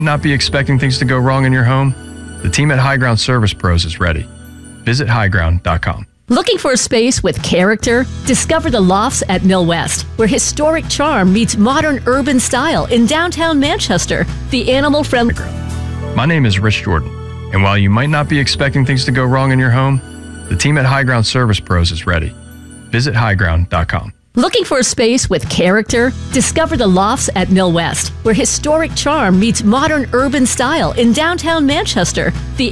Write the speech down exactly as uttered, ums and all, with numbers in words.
Not be expecting things to go wrong in your home? The team at High Ground Service Pros is ready. Visit high ground dot com. Looking for a space with character? Discover the Lofts at Mill West, where historic charm meets modern urban style in downtown Manchester. The animal-friendly... My name is Rich Jordan, and while you might not be expecting things to go wrong in your home, the team at High Ground Service Pros is ready. Visit high ground dot com. Looking for a space with character? Discover the Lofts at Mill West, where historic charm meets modern urban style in downtown Manchester. The